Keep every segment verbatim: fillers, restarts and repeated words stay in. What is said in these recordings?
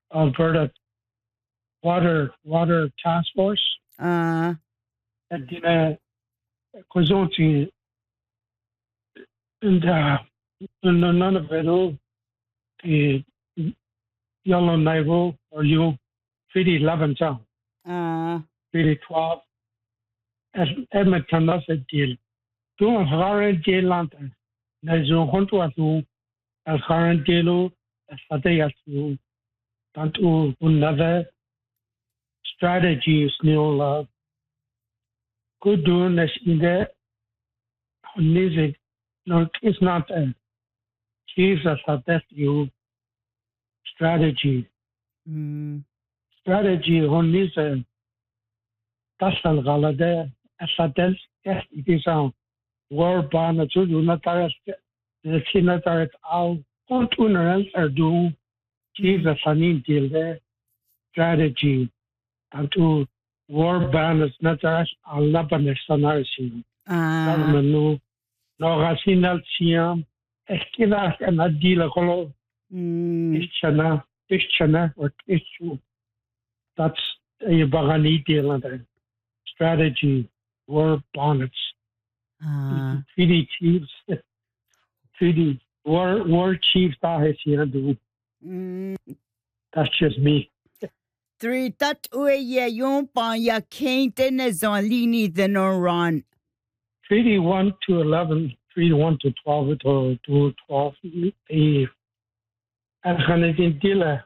Alberta Water Water Task Force. Uh, And then Kwazonti and uh, none of it all the yellow navel or you fifty eleven town, uh, fifty twelve. As Edmonton does a deal. Doing Haran deal lantern. There's a hunter to as Haran deal as a day as to to another strategy is new uh, good doing this in there. Music, no, it's not a Jesus a best you strategy. mm, Strategy on this uh, tasal galade asadel yes it is a war ban to do not are the senator out continuance are do Jesus an deal there strategy and to war ban is not as al labanes sanarsi uh, government no no rasinal siam esquina and a deal colo mm, ischana ischana or issue that's a bagani deal and a strategy war bonnets uh, treaty chiefs treaty war war chiefs are here do mm. that's just me. Three that way, yeah, you pan ya can't in a zonlini the no run. Treaty one to eleven, treaty one to twelve to to twelve. The Afghanistan dealer,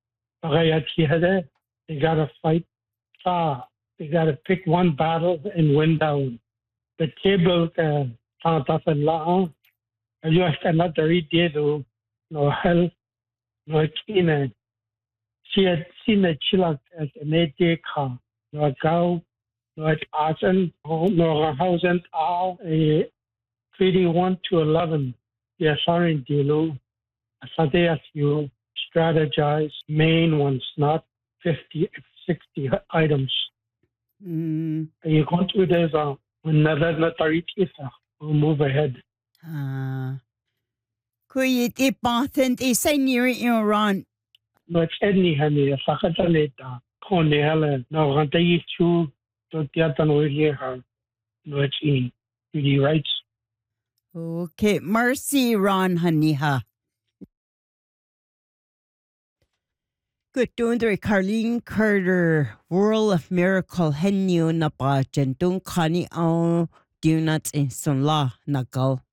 they got to fight. Uh, they got to pick one battle and win down. The table, uh, law. You have another idea to no hell, no kina. She had seen a chilak as an eight car, no go, no arson, no housing, all a treaty one to eleven. Yes, sorry, deal. So they ask you strategize main ones, not fifty, sixty items. Mm, You go through this, uh, when never not we'll move ahead. uh, could you dip on is a near in run? No, it's any honey, a Sakataleta, Coney Helen, no, Ranta two, to Tiatan over here, no, it's in the rights. Okay, mercy run, honey, ha. Good doing the Carleen Carter World of Miracle Henyu na pa jentung kani au diunat in sun la na go.